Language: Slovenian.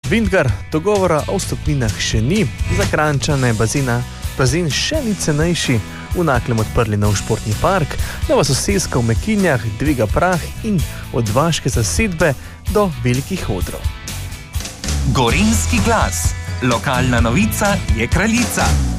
Vintgar, dogovora o vstopninah še ni, za Kranjčane bazen še ni cenejši, v Naklem odprli nov športni park, nova soseska v Mekinjah dviga prah in od vaške zasedbe do velikih odrov. Gorenjski glas. Lokalna novica je kraljica.